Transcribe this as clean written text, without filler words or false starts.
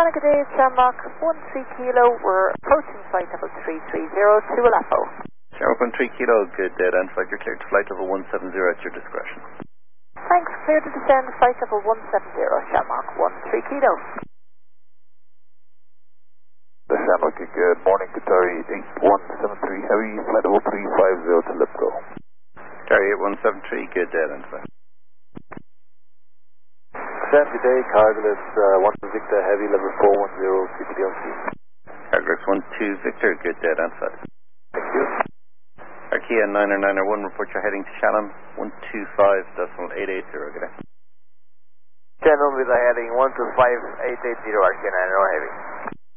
Morning, good day, Shamrock 13 Kilo. We're approaching flight level 330 to Aleppo. Shamrock 13 Kilo, good day, and flight, you're cleared to flight level 170 at your discretion. Thanks, clear to descend flight level 170, Shamrock 13 Kilo. The Shamrock, good morning, Qatari 8173 Heavy, flight level 350 to Lipco. Qatari 8173, good day, and flight. Good day, Carglass 1 Victor Heavy, level 410, CTDLC. Carglass 12 Victor, good day, and flight. Thank you. Arkia 901, report you're heading to Shannon 125.880, good day. Shannon with a heading 125.880, Arkia 901 Heavy.